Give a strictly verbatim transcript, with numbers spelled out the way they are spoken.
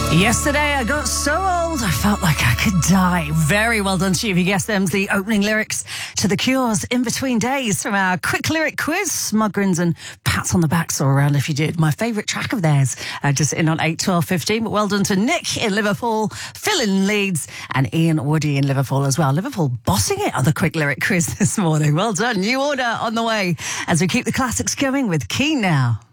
Yesterday I got so old I felt like I could die. Very well done to you if you guessed them's the opening lyrics to The Cure's In Between Days from our quick lyric quiz. Smug grins and pats on the backs all around if you did. My favourite track of theirs, uh, just in on eight, twelve, fifteen. But well done to Nick in Liverpool, Phil in Leeds and Ian Woody in Liverpool as well. Liverpool bossing it on the quick lyric quiz this morning. Well done. New order on the way as we keep the classics going with Keen now.